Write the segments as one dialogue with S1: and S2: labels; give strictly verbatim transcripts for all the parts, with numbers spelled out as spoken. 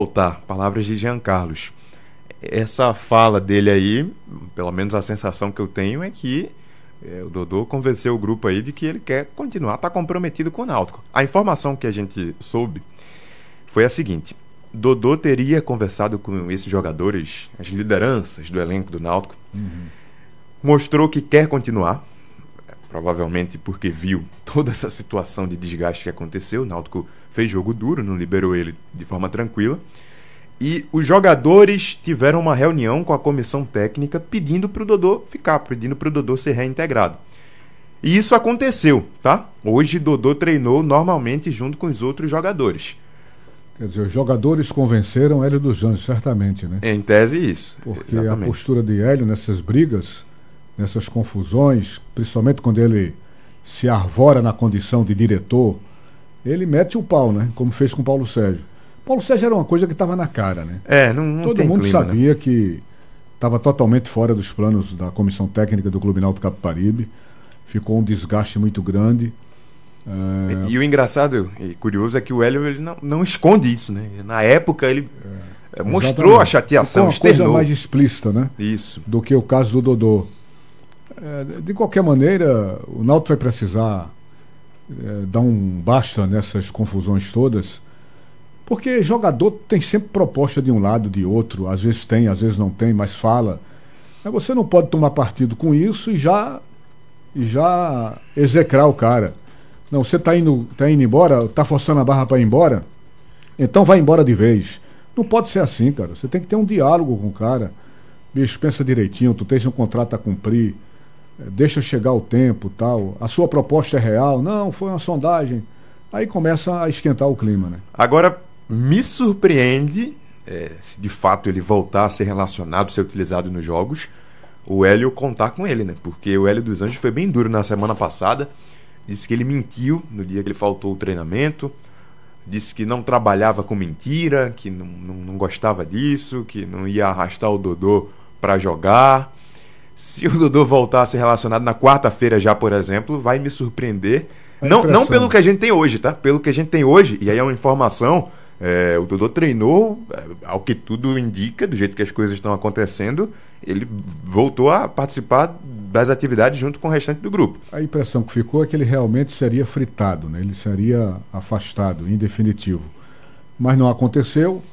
S1: Voltar, palavras de Jean Carlos. Essa fala dele aí, pelo menos a sensação que eu tenho é que é, o Dodô convenceu o grupo aí de que ele quer continuar, está comprometido com o Náutico. A informação que a gente soube foi a seguinte: Dodô teria conversado com esses jogadores, as lideranças do elenco do Náutico,
S2: Uhum.
S1: mostrou que quer continuar, provavelmente porque viu toda essa situação de desgaste que aconteceu. O Náutico fez jogo duro, não liberou ele de forma tranquila. E os jogadores tiveram uma reunião com a comissão técnica pedindo para o Dodô ficar, pedindo para o Dodô ser reintegrado. E isso aconteceu, tá? Hoje Dodô treinou normalmente junto com os outros jogadores.
S2: Quer dizer, os jogadores convenceram Hélio dos Anjos, certamente, né?
S1: Em tese, isso.
S2: Porque
S1: Exatamente.
S2: a postura de Hélio nessas brigas, nessas confusões, principalmente quando ele se arvora na condição de diretor, ele mete o pau, né? Como fez com Paulo Sérgio. Paulo Sérgio era uma coisa que estava na cara, né?
S1: É, não, não
S2: Todo
S1: tem
S2: mundo
S1: clima, né?
S2: sabia que estava totalmente fora dos planos da comissão técnica do Clube Náutico Capibaribe. Ficou um desgaste muito grande. É...
S1: E o engraçado e curioso é que o Hélio ele não, não esconde isso, né? Na época ele é, mostrou
S2: Exatamente.
S1: a chateação,
S2: Ficou uma coisa
S1: externou.
S2: mais explícita, né?
S1: Isso.
S2: Do que o caso do Dodô. É, de qualquer maneira, o Náutico vai precisar é, dar um basta nessas confusões todas, porque jogador tem sempre proposta de um lado, de outro, às vezes tem, às vezes não tem, mas fala. Mas você não pode tomar partido com isso e já, e já execrar o cara. Não, você está indo, tá indo embora, está forçando a barra para ir embora, então vai embora de vez. Não pode ser assim, cara. Você tem que ter um diálogo com o cara. Bicho, pensa direitinho, tu tens um contrato a cumprir, deixa chegar o tempo, tal. A sua proposta é real? Não, foi uma sondagem. Aí começa a esquentar o clima, né?
S1: Agora, me surpreende, é, se de fato ele voltar a ser relacionado, ser utilizado nos jogos, o Hélio contar com ele, né? Porque o Hélio dos Anjos foi bem duro na semana passada. Disse que ele mentiu no dia que ele faltou o treinamento. Disse que não trabalhava com mentira, que não, não, não gostava disso, que não ia arrastar o Dodô para jogar. Se o Dodô voltar a ser relacionado na quarta-feira já, por exemplo, vai me surpreender. Não, não pelo que a gente tem hoje, tá? Pelo que a gente tem hoje, e aí é uma informação, é, o Dodô treinou, é, ao que tudo indica, do jeito que as coisas estão acontecendo, ele voltou a participar das atividades junto com o restante do grupo.
S2: A impressão que ficou é que ele realmente seria fritado, né? Ele seria afastado, em definitivo. Mas não aconteceu.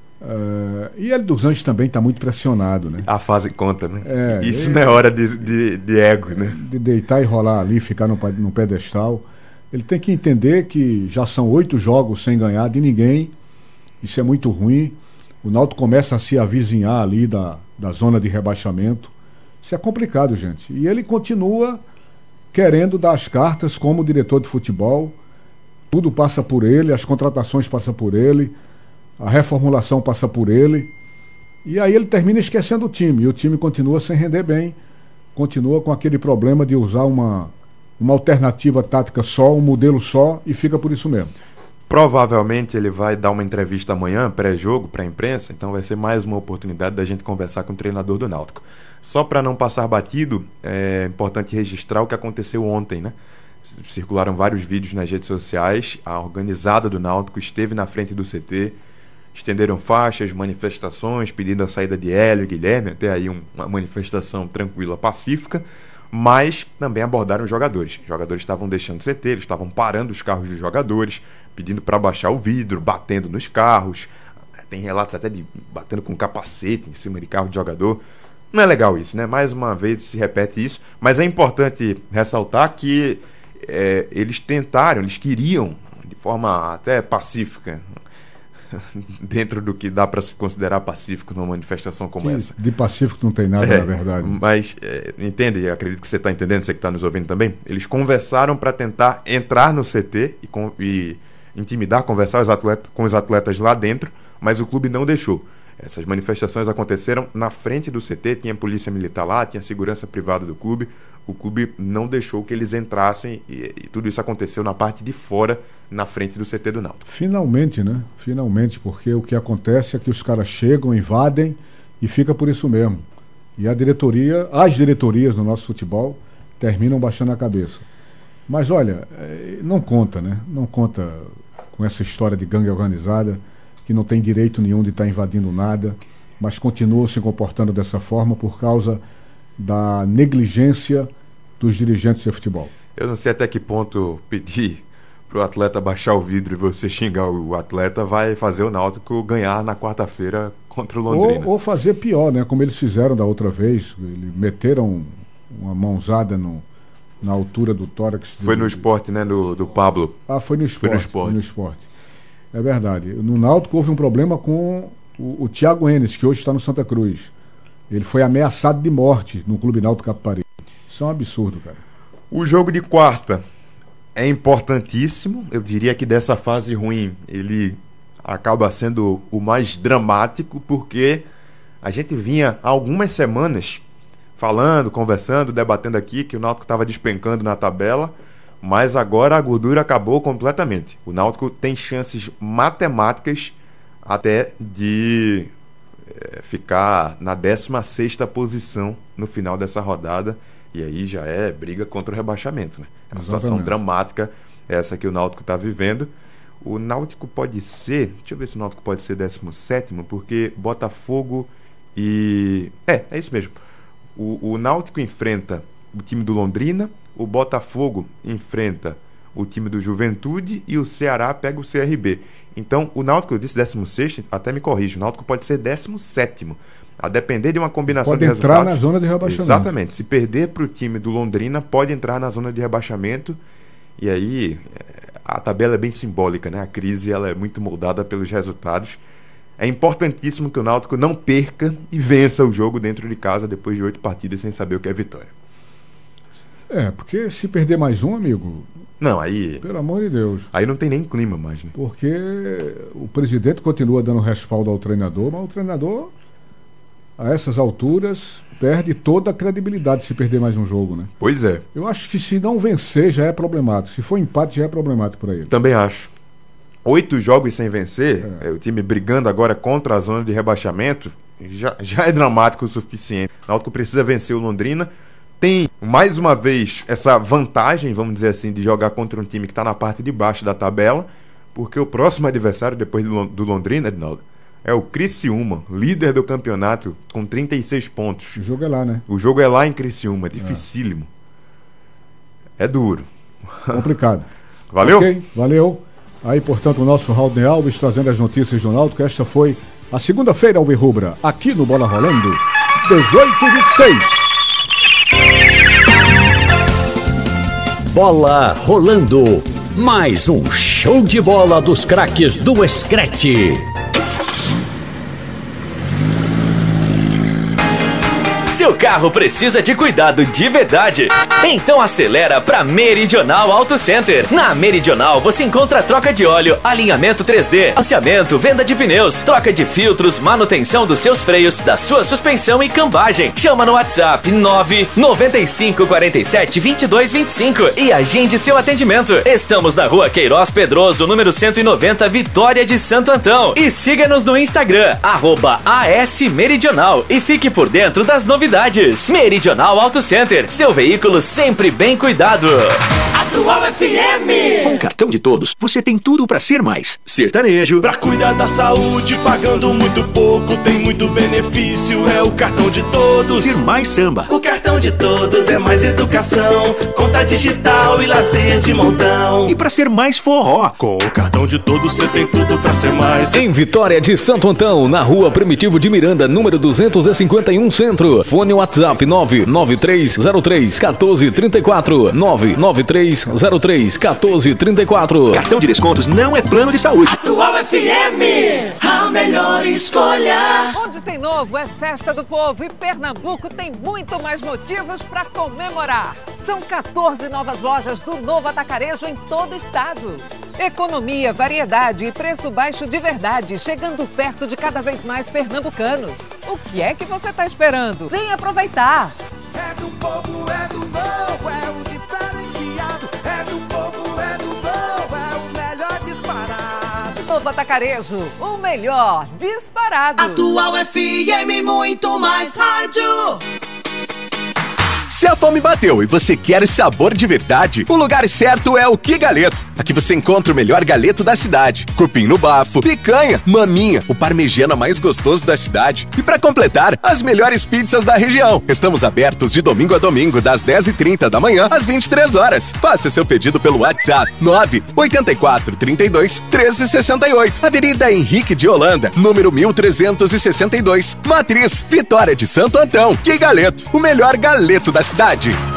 S2: Uh, e ele dos Anjos também está muito pressionado, né?
S1: A fase conta, né?
S2: É,
S1: Isso
S2: ele,
S1: não é hora de, de, de ego, né?
S2: De deitar e rolar ali, ficar no, no pedestal. Ele tem que entender que já são oito jogos sem ganhar de ninguém. Isso é muito ruim. O Náutico começa a se avizinhar ali da, da zona de rebaixamento. Isso é complicado, gente. E ele continua querendo dar as cartas como diretor de futebol. Tudo passa por ele, as contratações passam por ele, a reformulação passa por ele. E aí ele termina esquecendo o time. E o time continua sem render bem. Continua com aquele problema de usar uma, uma alternativa tática só, um modelo só, e fica por isso mesmo.
S1: Provavelmente ele vai dar uma entrevista amanhã, pré-jogo, para a imprensa, então vai ser mais uma oportunidade da gente conversar com o treinador do Náutico. Só para não passar batido, é importante registrar o que aconteceu ontem, né? Circularam vários vídeos nas redes sociais, a organizada do Náutico esteve na frente do C T, estenderam faixas, manifestações, pedindo a saída de Hélio e Guilherme, até aí um, uma manifestação tranquila, pacífica, mas também abordaram os jogadores. Os jogadores estavam deixando o C T, eles estavam parando os carros dos jogadores, pedindo para baixar o vidro, batendo nos carros. Tem relatos até de batendo com capacete em cima de carro de jogador. Não é legal isso, né? Mais uma vez se repete isso, mas é importante ressaltar que é, eles tentaram, eles queriam, de forma até pacífica, dentro do que dá para se considerar pacífico numa manifestação como
S2: que
S1: essa.
S2: De pacífico não tem nada,
S1: é,
S2: na verdade.
S1: Mas, é, entende, e acredito que você está entendendo, você que está nos ouvindo também, eles conversaram para tentar entrar no C T e, com, e intimidar, conversar os atletas, com os atletas lá dentro, mas o clube não deixou. Essas manifestações aconteceram na frente do C T, tinha polícia militar lá, tinha segurança privada do clube, o clube não deixou que eles entrassem e, e tudo isso aconteceu na parte de fora, na frente do C T do Náutico.
S2: Finalmente, né? Finalmente, porque o que acontece é que os caras chegam, invadem e fica por isso mesmo. E a diretoria, as diretorias do nosso futebol terminam baixando a cabeça. Mas olha, não conta, né? Não conta com essa história de gangue organizada. que não tem direito nenhum de estar invadindo nada, mas continuam se comportando dessa forma por causa da negligência dos dirigentes de futebol.
S1: Eu não sei até que ponto pedir para o atleta baixar o vidro e você xingar o atleta vai fazer o Náutico ganhar na quarta-feira contra o Londrina.
S2: Ou, ou fazer pior, né? Como eles fizeram da outra vez, eles meteram uma mãozada no, na altura do tórax.
S1: Foi
S2: do,
S1: no esporte, né? Do, do Pablo.
S2: Ah, foi no esporte.
S1: Foi no esporte.
S2: Foi no esporte. É verdade. No Náutico houve um problema com o, o Thiago Enes, que hoje está no Santa Cruz. Ele foi ameaçado de morte no Clube Náutico Capibaribe. Isso é um absurdo, cara.
S1: O jogo de quarta é importantíssimo. Eu diria que dessa fase ruim ele acaba sendo o mais dramático, porque a gente vinha há algumas semanas falando, conversando, debatendo aqui que o Náutico estava despencando na tabela, mas agora a gordura acabou completamente. O Náutico tem chances matemáticas até de é, ficar na décima sexta posição no final dessa rodada. E aí já é briga contra o rebaixamento, né? É uma
S2: Exatamente.
S1: Situação dramática essa que o Náutico está vivendo. O Náutico pode ser... Deixa eu ver se o Náutico pode ser décimo sétimo, porque Botafogo e... É, é isso mesmo. O, o Náutico enfrenta o time do Londrina, o Botafogo enfrenta o time do Juventude e o Ceará pega o C R B. Então, o Náutico, eu disse décimo sexto, até me corrige, o Náutico pode ser décimo sétimo. A depender de uma combinação
S2: pode
S1: de resultados...
S2: Pode entrar na zona de rebaixamento.
S1: Exatamente. Se perder para o time do Londrina, pode entrar na zona de rebaixamento. E aí, a tabela é bem simbólica, né? A crise ela é muito moldada pelos resultados. É importantíssimo que o Náutico não perca e vença o jogo dentro de casa depois de oito partidas sem saber o que é vitória.
S2: É, porque se perder mais um, amigo...
S1: Não, aí...
S2: Pelo amor de Deus.
S1: Aí não tem nem clima mais, né?
S2: Porque o presidente continua dando respaldo ao treinador, mas o treinador... a essas alturas, perde toda a credibilidade se perder mais um jogo, né?
S1: Pois é.
S2: Eu acho que se não vencer já é problemático. Se for empate já é problemático para ele.
S1: Também acho. Oito jogos sem vencer, é. É, o time brigando agora contra a zona de rebaixamento, já, já é dramático o suficiente. O Náutico precisa vencer o Londrina. Tem, mais uma vez, essa vantagem, vamos dizer assim, de jogar contra um time que está na parte de baixo da tabela, porque o próximo adversário, depois do, do Londrina, Edinaldo, é o Criciúma, líder do campeonato, com trinta e seis pontos.
S2: O jogo é lá, né?
S1: O jogo é lá em Criciúma, dificílimo. É, é duro.
S2: Complicado.
S1: Valeu?
S2: Ok, valeu. Aí, portanto, o nosso Raul Alves trazendo as notícias do Náutico. Esta foi a segunda-feira alvirrubra, aqui no Bola Rolando, dezoito e vinte e seis.
S3: Bola Rolando. Mais um show de bola dos craques do Screte. Seu carro precisa de cuidado de verdade? Então acelera para Meridional Auto Center. Na Meridional você encontra troca de óleo, alinhamento três D, balanceamento, venda de pneus, troca de filtros, manutenção dos seus freios, da sua suspensão e cambagem. Chama no WhatsApp nove nove cinco quatro sete dois dois dois cinco e agende seu atendimento. Estamos na Rua Queiroz Pedroso, número cento e noventa, Vitória de Santo Antão. E siga-nos no Instagram, arroba A S Meridional, e fique por dentro das novidades. Meridional Auto Center, seu veículo sempre bem cuidado.
S4: Atual F M.
S3: Com o cartão de todos, você tem tudo pra ser mais sertanejo.
S4: Pra cuidar da saúde, pagando muito pouco, tem muito benefício, é o cartão de todos.
S3: Ser mais samba.
S4: O cartão de todos é mais educação, conta digital e lazer de montão.
S3: E pra ser mais forró.
S4: Com o cartão de todos, você tem tudo pra ser mais.
S5: Em Vitória de Santo Antão, na Rua Primitivo de Miranda, número duzentos e cinquenta e um, Centro. Fone WhatsApp nove nove três zero três um quatro três quatro, nove nove três zero três um quatro três quatro.
S3: Cartão de descontos não é plano de saúde.
S4: Atual F M, a melhor escolha.
S6: Onde tem novo é festa do povo e Pernambuco tem muito mais motivos para comemorar. São quatorze novas lojas do Novo Atacarejo em todo o estado. Economia, variedade e preço baixo de verdade, chegando perto de cada vez mais pernambucanos. O que é que você está esperando? Vem aproveitar!
S4: É do povo, é do novo, é o diferenciado. É do povo, é do novo, é o melhor disparado.
S6: Novo Atacarejo, o melhor disparado.
S4: Atual F M, muito mais rádio.
S7: Se a fome bateu e você quer sabor de verdade, o lugar certo é o Que Galeto. Aqui você encontra o melhor galeto da cidade, cupim no bafo, picanha, maminha, o parmegiana mais gostoso da cidade e, para completar, as melhores pizzas da região. Estamos abertos de domingo a domingo, das dez e trinta da manhã às vinte e três horas. Faça seu pedido pelo WhatsApp nove oito quatro, trinta e dois, treze sessenta e oito. Avenida Henrique de Holanda, número mil trezentos e sessenta e dois, Matriz, Vitória de Santo Antão. Que Galeto, o melhor galeto da cidade.